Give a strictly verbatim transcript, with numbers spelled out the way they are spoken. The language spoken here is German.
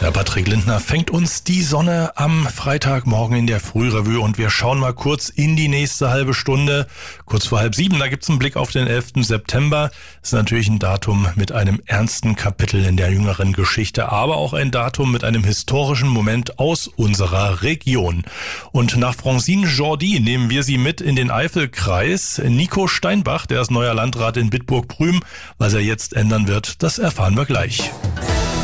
Ja, Patrick Lindner fängt uns die Sonne am Freitagmorgen in der Frührevue und wir schauen mal kurz in die nächste halbe Stunde. Kurz vor halb sieben, da gibt's einen Blick auf den elften September. Das ist natürlich ein Datum mit einem ernsten Kapitel in der jüngeren Geschichte, aber auch ein Datum mit einem historischen Moment aus unserer Region. Und nach Francine Jordi nehmen wir sie mit in den Eifelkreis. Nico Steinbach, der ist neuer Landrat in Bitburg-Prüm. Was er jetzt ändern wird, das erfahren wir gleich.